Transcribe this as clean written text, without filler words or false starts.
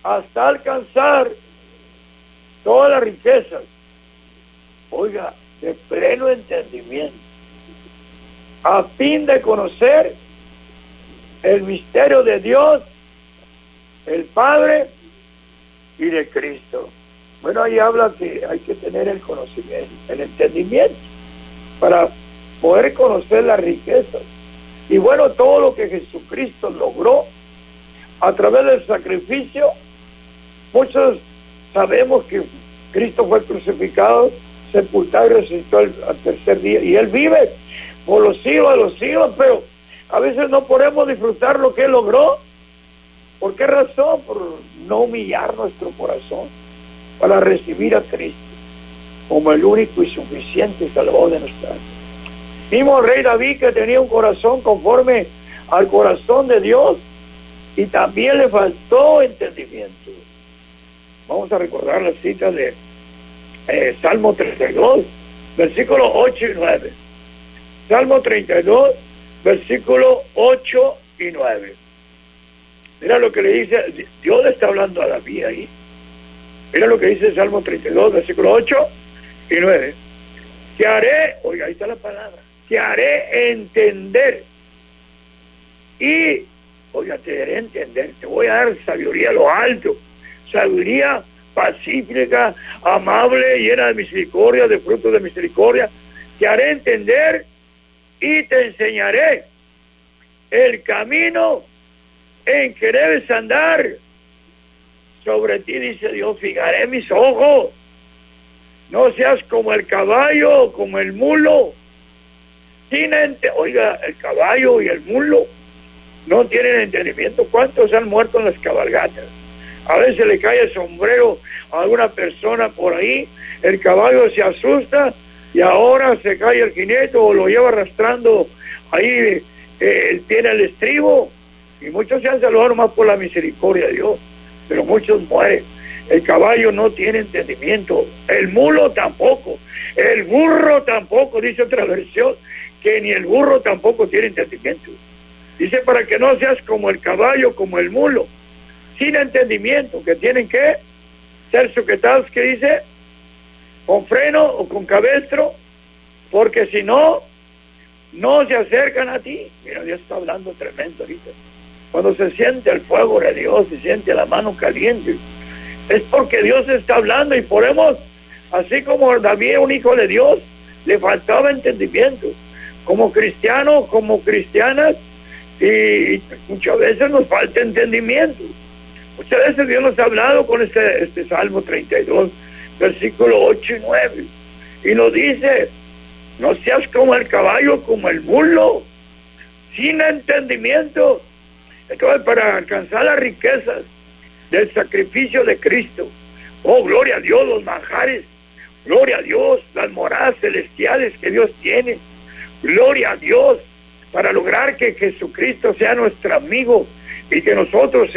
hasta alcanzar todas las riquezas, oiga, de pleno entendimiento, a fin de conocer el misterio de Dios, el Padre y de Cristo. Bueno, ahí habla que hay que tener el conocimiento, el entendimiento, para poder conocer las riquezas. Y bueno, todo lo que Jesucristo logró a través del sacrificio. Muchos sabemos que Cristo fue crucificado, sepultado y resucitó al tercer día, y Él vive por los siglos de los siglos, pero a veces no podemos disfrutar lo que Él logró. ¿Por qué razón? Por no humillar nuestro corazón para recibir a Cristo como el único y suficiente Salvador de nuestra alma. Mismo el rey David, que tenía un corazón conforme al corazón de Dios, y también le faltó entendimiento. Vamos a recordar las citas de Salmo 32, versículos 8 y 9. Salmo 32, versículos 8 y 9. Mira lo que le dice, Dios le está hablando a David ahí. Mira lo que dice Salmo 32, versículos 8 y 9. Te haré, oiga, ahí está la palabra, te haré entender. Y, oiga, te haré entender, te voy a dar sabiduría a lo alto, sabiduría pacífica, amable, llena de misericordia, de frutos de misericordia. Te haré entender y te enseñaré el camino en que debes andar. Sobre ti, dice Dios, fijaré mis ojos. No seas como el caballo o como el mulo. Oiga, el caballo y el mulo no tienen entendimiento. ¿Cuántos han muerto en las cabalgatas? A veces le cae el sombrero a alguna persona por ahí, el caballo se asusta y ahora se cae el jinete o lo lleva arrastrando ahí el pie en el estribo, y muchos se han salvado más por la misericordia de Dios, pero muchos mueren. El caballo no tiene entendimiento, el mulo tampoco, el burro tampoco, dice otra versión, que ni el burro tampoco tiene entendimiento. Dice, para que no seas como el caballo, como el mulo, sin entendimiento, que tienen que ser sujetados, que dice, con freno o con cabestro, porque si no, no se acercan a ti. Mira, Dios está hablando tremendo ahorita. Cuando se siente el fuego de Dios, se siente la mano caliente, es porque Dios está hablando, y podemos, así como David, un hijo de Dios, le faltaba entendimiento. Como cristianos, como cristianas, y muchas veces nos falta entendimiento. Muchas veces Dios nos ha hablado con este Salmo 32, versículo 8 y 9, y nos dice, no seas como el caballo, como el mulo, sin entendimiento. Entonces, para alcanzar las riquezas del sacrificio de Cristo, oh, gloria a Dios, los manjares, gloria a Dios, las moradas celestiales que Dios tiene, gloria a Dios, para lograr que Jesucristo sea nuestro amigo y que nosotros